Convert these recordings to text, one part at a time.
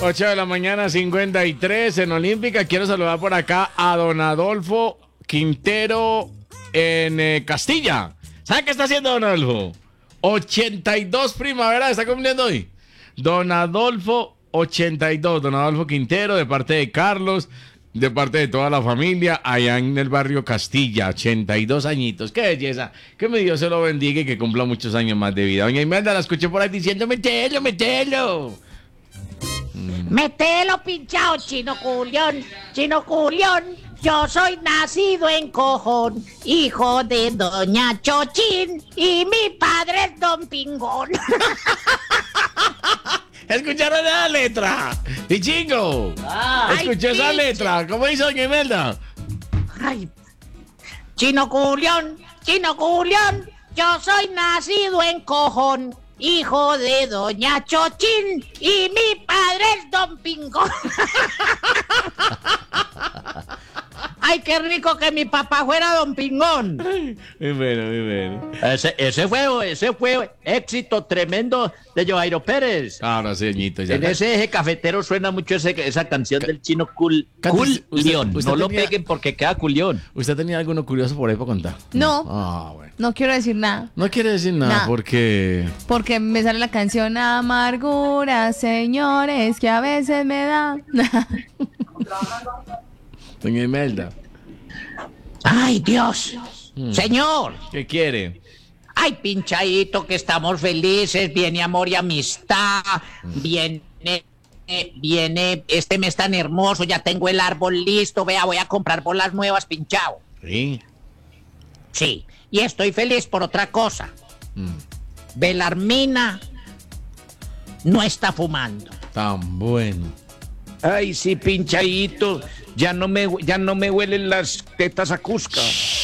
8 de la mañana, 53 en Olímpica. Quiero saludar por acá a don Adolfo Quintero en Castilla. ¿Sabe qué está haciendo don Adolfo? 82 primavera está cumpliendo hoy. Don Adolfo 82, don Adolfo Quintero, de parte de Carlos, de parte de toda la familia, allá en el barrio Castilla, 82 añitos. ¡Qué belleza! Que mi Dios se lo bendiga y que cumpla muchos años más de vida. Doña Imelda la escuché por ahí diciendo, metelo, metelo. Metelo pinchado, Chino Culión, Chino Culión. Yo soy nacido en Cojón, hijo de doña Chochín, y mi padre es don Pingón. ¿Escucharon la letra? ¡Y chingo! ¿Escuchó esa letra? ¿Cómo hizo doña Imelda? Ay, Chino Culión, yo soy nacido en Cojón, hijo de doña Chochín, y mi padre es don Pingón. Ay, qué rico que mi papá fuera don Pingón. Muy bueno, muy bueno. Ese fue éxito tremendo de Joairo Pérez. Ahora sí, Ñito, ya. En ese eje cafetero suena mucho esa canción del Chino Culión. Usted No lo tenía- peguen porque queda culión. ¿Usted tenía alguno curioso por ahí para contar? No. Ah, bueno. No quiero decir nada, No quiere decir nada Nada. porque... porque me sale la canción Amargura, señores, que a veces me da. Doña Imelda, Ay, Dios. Señor. ¿qué quiere? Ay, pinchadito, que estamos felices. Viene amor y amistad. Viene, este mes tan hermoso. Ya tengo el árbol listo. Vea, voy a comprar bolas nuevas, pinchado. Sí. Sí. Y estoy feliz por otra cosa. Belarmina no está fumando. Tan bueno. Ay, sí, pinchadito. Ya no me huelen las tetas a Cusca.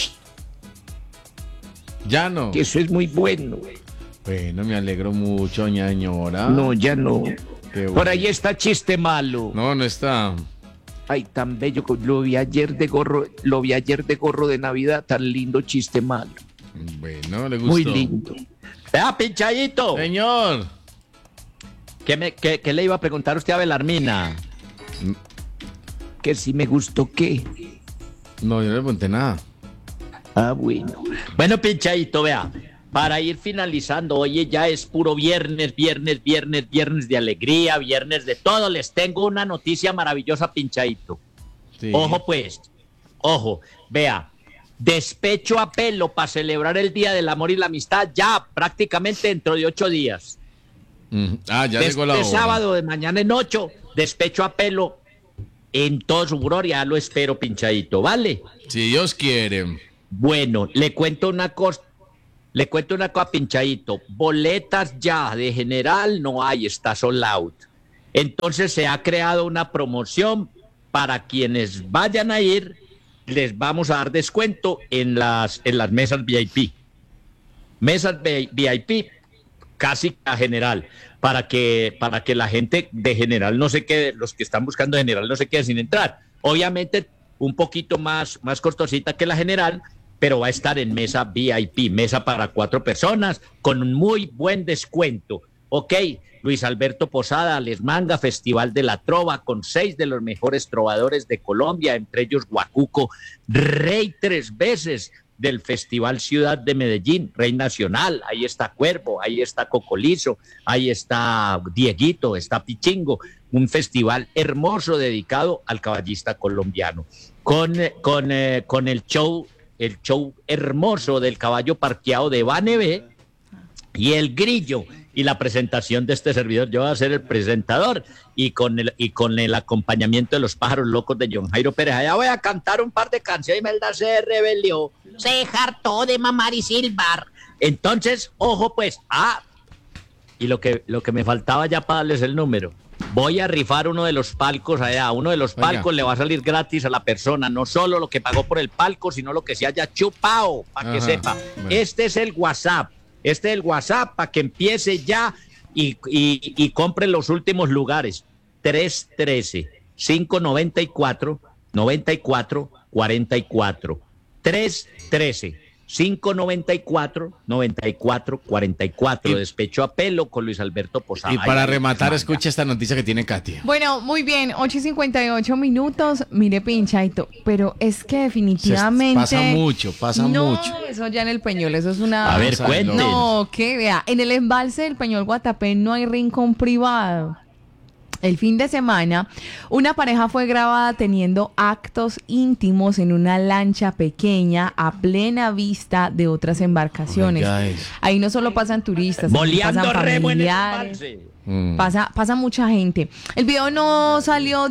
Ya no. Que eso es muy bueno. Bueno, me alegro mucho, doña señora. No, ya no. Qué bueno. Por ahí está chiste malo. No, no está. Ay, tan bello. Lo vi ayer de gorro de Navidad. Tan lindo chiste malo. Bueno, le gustó. Muy lindo. Vea, pinchadito. Señor. ¿Qué le iba a preguntar usted a Belarmina? Que si me gustó qué. No, yo no le pregunté nada. Ah, bueno. Bueno, pinchadito, vea. Para ir finalizando, oye, ya es puro viernes de alegría, viernes de todo. Les tengo una noticia maravillosa, pinchadito. Sí. Ojo, pues. Ojo, vea. Despecho a pelo para celebrar el Día del Amor y la Amistad ya prácticamente dentro de 8 días. Ah, ya llegó la hora. Este sábado de mañana en 8, despecho a pelo en toda su gloria. Lo espero, pinchadito, ¿vale? Si Dios quiere. Bueno, le cuento una cosa, pinchadito. Boletas ya de general no hay, está sold out. Entonces se ha creado una promoción para quienes vayan a ir, les vamos a dar descuento en las mesas VIP. Mesas VIP casi a general, para que la gente de general no se quede, los que están buscando general no se queden sin entrar. Obviamente un poquito más costosita que la general, pero va a estar en mesa VIP, mesa para 4 personas, con un muy buen descuento. Ok, Luis Alberto Posada, Les Manga, Festival de la Trova, con 6 de los mejores trovadores de Colombia, entre ellos Guacuco, rey 3 veces del Festival Ciudad de Medellín, rey nacional. Ahí está Cuervo, ahí está Cocolizo, ahí está Dieguito, está Pichingo, un festival hermoso dedicado al caballista colombiano, con el show hermoso del caballo parqueado de Banebe y el grillo y la presentación de este servidor. Yo voy a ser el presentador y con el acompañamiento de los pájaros locos de John Jairo Pérez. Allá voy a cantar un par de canciones. Imelda se rebelió, Se hartó de mamar y silbar. entonces, ojo pues, y lo que me faltaba ya para darles el número. Voy a rifar uno de los palcos allá. Uno de los palcos Oiga. le va a salir gratis a la persona, no solo lo que pagó por el palco, sino lo que se haya chupado, para que Ajá, sepa. bueno. Este es el WhatsApp para que empiece ya y compre los últimos lugares. 313-594-9444. 313 594-9444. Despecho a pelo con Luis Alberto Posada. Y para Ay, rematar, manga. escucha esta noticia que tiene Katia. Bueno, muy bien, 8:58. Mire, Pinchaito, pero es que definitivamente... Pasa mucho. No, eso ya en el Peñol, eso es una... A ver, Vamos a cuenten. No, que vea, en el embalse del Peñol Guatapé no hay rincón privado. El fin de semana, una pareja fue grabada teniendo actos íntimos en una lancha pequeña a plena vista de otras embarcaciones. Oiga eso. Ahí no solo pasan turistas, también Boleando pasan remo en el familiares. embalse. Pasa mucha gente. El video no salió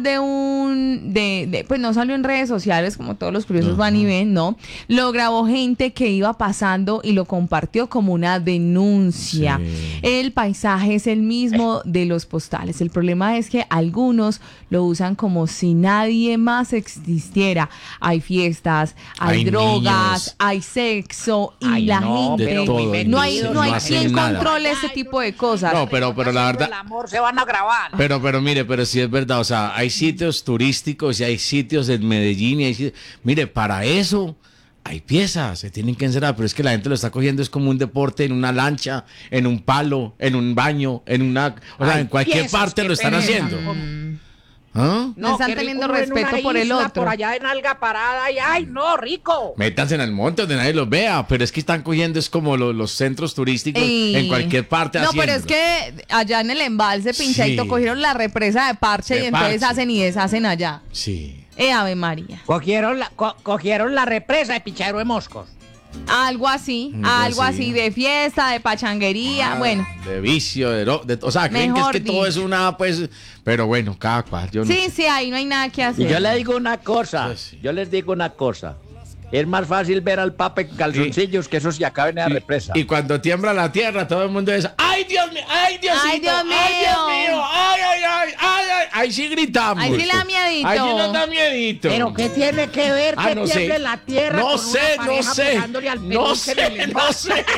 pues no salió en redes sociales como todos los curiosos van y ven, ¿no? Lo grabó gente que iba pasando y lo compartió como una denuncia. Sí. El paisaje es el mismo de los postales. El problema es que algunos lo usan como si nadie más existiera. Hay fiestas, hay Hay drogas, niños. hay sexo y Ay, la no, gente de todo, no hay no hacen quien nada. controle ese tipo de cosas. No, pero la verdad... El amor se van a grabar. Pero mire, pero sí es verdad, o sea, hay sitios turísticos y hay sitios en Medellín y hay mire, para eso hay piezas, se tienen que encerrar, pero es que la gente lo está cogiendo es como un deporte en una lancha, en un palo, en un baño, o sea, en cualquier piezas parte que lo están pesan, haciendo. como- ¿Ah? No están qué teniendo rico uno en respeto una por el isla, otro. Por allá en alga parada y ¡ay, no, rico! Métanse en el monte donde nadie los vea, pero es que están cogiendo es como los centros turísticos Y- en cualquier parte No, pero es haciéndolo. que allá en el embalse, Pinchaito, Sí. cogieron la represa de Parche De y entonces Parche. hacen y deshacen allá. Sí. Ave María. Cogieron la represa de Pichadero de Moscos. Algo así, Algo así. de fiesta, de pachanguería, bueno. De vicio, o sea, creen que es Mejor que todo es dicho. una, pues, pero bueno, cada cual, yo no Sí, sé. sí, ahí no hay nada que Y hacer. yo le digo una cosa, Pues sí. yo les digo una cosa. Es más fácil ver al Papa en calzoncillos que esos que acaben en la represa. Y cuando tiembla la tierra, todo el mundo es, ¡ay, Dios mío! ¡Ay, Diosito! ¡Ay, Dios ¡Ay, Dios mío! mío! ¡Ay, ay, ay! ¡Ay, ay! Ahí sí gritamos. Ahí sí le da miedito. Ahí sí nos da miedito. Pero ¿qué tiene que ver que no sé. tiemble la tierra No con sé, una no pareja sé. pegándole al No peluche en el sé, no embalse? sé.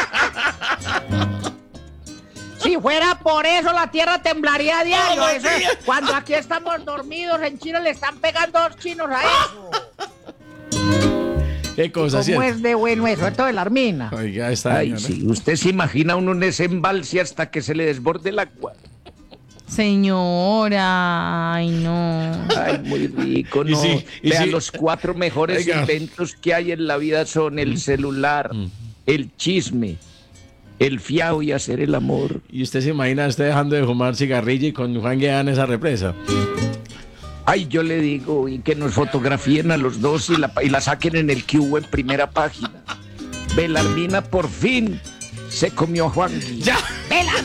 Si fuera por eso, la tierra temblaría a diario. Todos Eso los es- días. cuando aquí estamos dormidos, en China le están pegando dos chinos a eso. ¿Qué cosa, ¿Cómo cierto? es de bueno eso? Esto de la armina. Oiga, está Ay, bien, ¿no? sí, usted se imagina uno en ese embalse hasta que se le desborde el agua. Señora, ay no. Ay, muy rico, Y ¿no? sí, y Vean, sí. los 4 mejores Oiga. inventos que hay en la vida son el celular, el chisme, el fiao y hacer el amor. ¿Y usted se imagina usted dejando de fumar cigarrillo y con Juan Guevara en esa represa? Ay, yo le digo, y que nos fotografíen a los dos y la saquen en el cubo en primera página. Belarmina por fin se comió a Juan Gui. ¡Ya!